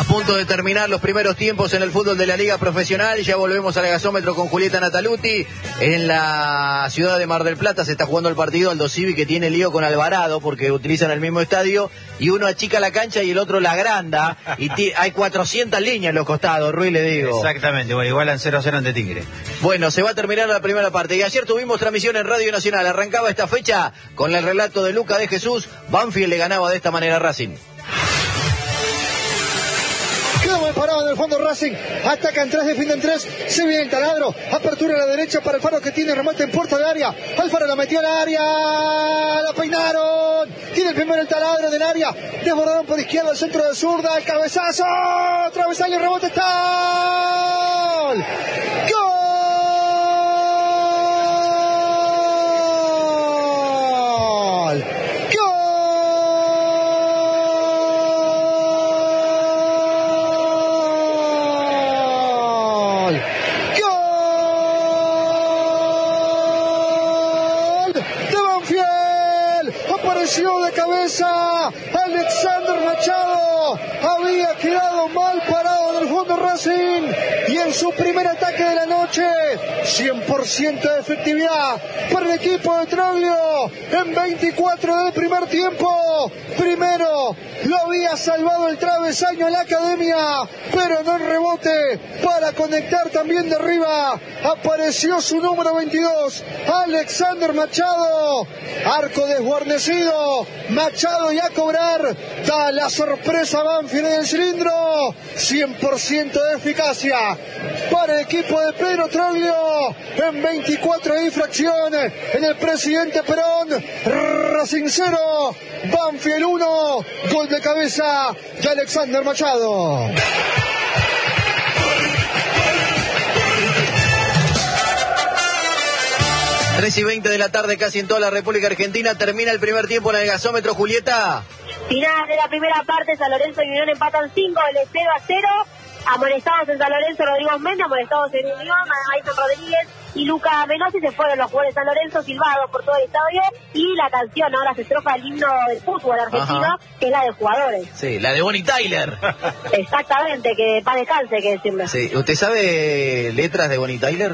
punto de terminar los primeros tiempos en el fútbol de la Liga Profesional. Ya volvemos al gasómetro con Julieta Nataluti. En la ciudad de Mar del Plata se está jugando el partido. Aldo Civi, que tiene lío con Alvarado porque utilizan el mismo estadio y uno achica la cancha y el otro la agranda. Y hay 400 líneas en los costados, Ruiz, le digo. Exactamente, bueno, igualan 0-0 ante Tigre. Bueno, se va a terminar la primera parte. Y ayer tuvimos transmisión en Radio Nacional. Arrancaba esta fecha con el relato de Luca de Jesús. Banfield le ganaba de esta manera a Racing. Quedó mal parado en el fondo Racing, atacan 3, defienden 3, se viene el taladro, apertura a la derecha para Alfaro que tiene remate en puerta de área, Alfaro la metió al área, la peinaron, tiene el primero el taladro del área, desbordaron por izquierda, el centro de zurda, el cabezazo, travesaño, rebote, está ¡gol! De cabeza Alexander Machado, había quedado mal parado en el fondo Racing y en su primer ataque de la noche 100% de efectividad para el equipo de Troglio en 24 del primer tiempo. Primero lo había salvado el travesaño a la Academia, pero no en rebote para conectar también de arriba apareció su número 22 Alexander Machado, arco desguarnecido, Machado y a cobrar, da la sorpresa Banfield en el cilindro, 100% de eficacia para el equipo de Pedro Troglio en 24 de infracción en el Presidente Perón. Racing 0, Banfield 1, gol de cabeza de Alexander Machado. Tres y 20 de la tarde, casi en toda la República Argentina. Termina el primer tiempo en el gasómetro, Julieta. Final de la primera parte, San Lorenzo y Unión empatan 5, el 0-0. Amonestados en San Lorenzo, Rodrigo Méndez, amonestados en Unión, Mason Rodríguez y Luca Menosi. Se fueron los jugadores de San Lorenzo, silbados por todo el estadio. Y la canción, ahora se estrofa el himno del fútbol argentino, que es la de jugadores. Sí, la de Bonnie Tyler. Exactamente, que para descanse, que decirle. Sí, ¿usted sabe letras de Bonnie Tyler?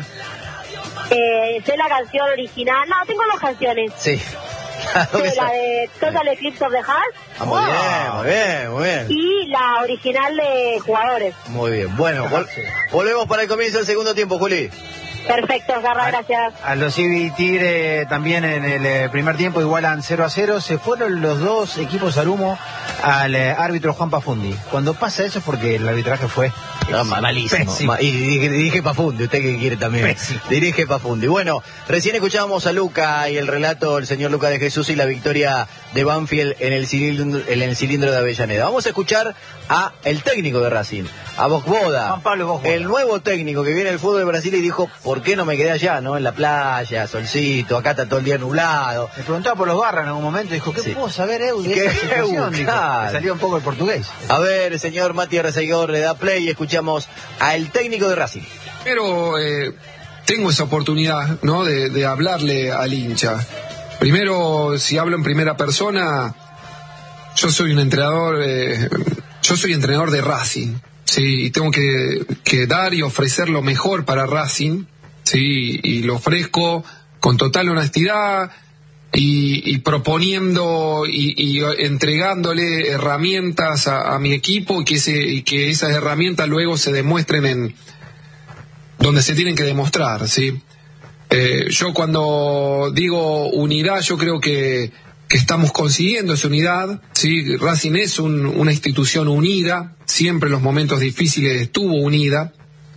Sé la canción original. No, tengo dos canciones. Sí. Sí, la de Total Eclipse of the Heart. Muy bien, muy bien, muy bien. Y la original de jugadores. Muy bien. Bueno, volvemos para el comienzo del segundo tiempo, Juli. Perfecto, Garra, gracias. Aldo Civi y Tigre también en el primer tiempo igualan 0-0. Se fueron los dos equipos al humo al árbitro Juan Pafundi. Cuando pasa eso es porque el arbitraje fue malísimo. Y dirige Pafundi, usted que quiere también. Pésimo. Dirige Pafundi. Bueno, recién escuchábamos a Luca y el relato del señor Luca de Jesús y la victoria de Banfield en el cilindro de Avellaneda. Vamos a escuchar a el técnico de Racing, a Bosboda, Juan Pablo Bosboda, el nuevo técnico que viene del fútbol de Brasil y dijo, ¿por qué no me quedé allá, no? En la playa, solcito, acá está todo el día nublado. Me preguntaba por los Garra en algún momento y dijo, ¿qué puedo saber, de esa situación? Dijo, salió un poco el portugués. A ver, señor Matías Reseguidor, le da play y escuchamos al técnico de Racing. Pero tengo esa oportunidad, ¿no? De hablarle al hincha. Primero, si hablo en primera persona, yo soy un entrenador, yo soy entrenador de Racing, sí, y tengo que dar y ofrecer lo mejor para Racing, sí, y lo ofrezco con total honestidad y proponiendo y entregándole herramientas a mi equipo y que esas herramientas luego se demuestren en donde se tienen que demostrar, sí. Yo cuando digo unidad, yo creo que estamos consiguiendo esa unidad, ¿sí? Racing es una institución unida, siempre en los momentos difíciles estuvo unida.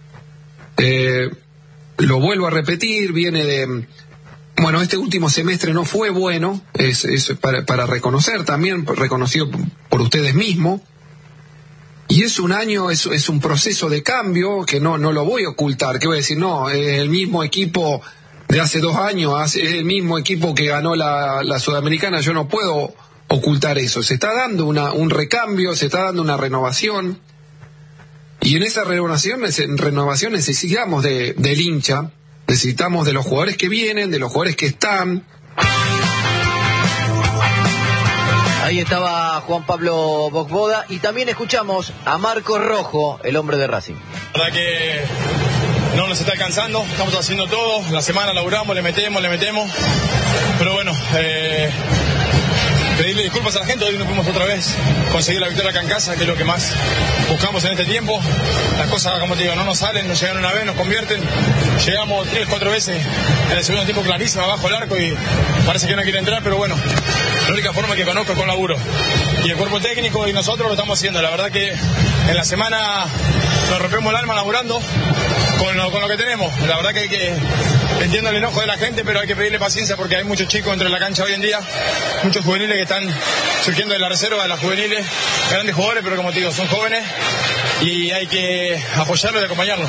Lo vuelvo a repetir, viene de... Bueno, este último semestre no fue bueno, es para reconocer también, reconocido por ustedes mismos. Y es un año, es un proceso de cambio que no lo voy a ocultar. ¿Qué voy a decir? No, el mismo equipo de hace 2 años, es el mismo equipo que ganó la Sudamericana, yo no puedo ocultar eso. Se está dando un recambio, se está dando una renovación, y en esa renovación necesitamos del hincha, necesitamos de los jugadores que vienen, de los jugadores que están. Ahí estaba Juan Pablo Bocboda y también escuchamos a Marcos Rojo, el hombre de Racing. La verdad que no nos está alcanzando, estamos haciendo todo, la semana laburamos, le metemos, pero bueno, pedirle disculpas a la gente, hoy no pudimos otra vez conseguir la victoria acá en casa, que es lo que más buscamos en este tiempo. Las cosas, como te digo, no nos salen, nos llegan una vez, nos convierten, llegamos 3-4 veces en el segundo tiempo clarísimo abajo el arco y parece que no quiere entrar, pero bueno, la única forma que conozco es con laburo. Y el cuerpo técnico y nosotros lo estamos haciendo, la verdad que en la semana nos rompemos el alma laburando con lo que tenemos. La verdad que entiendo el enojo de la gente, pero hay que pedirle paciencia porque hay muchos chicos dentro de la cancha hoy en día, muchos juveniles que están surgiendo de la reserva de las juveniles, grandes jugadores, pero como te digo, son jóvenes y hay que apoyarlos y acompañarlos.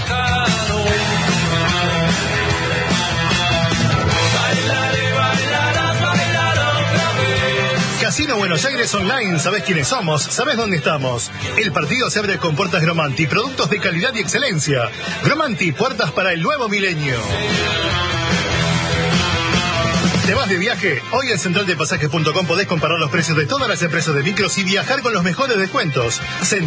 Casino Buenos Aires Online, sabés quiénes somos, sabés dónde estamos. El partido se abre con puertas Gromanti, productos de calidad y excelencia. Gromanti, puertas para el nuevo milenio. ¿Te vas de viaje? Hoy en centraldepasajes.com podés comparar los precios de todas las empresas de micros y viajar con los mejores descuentos.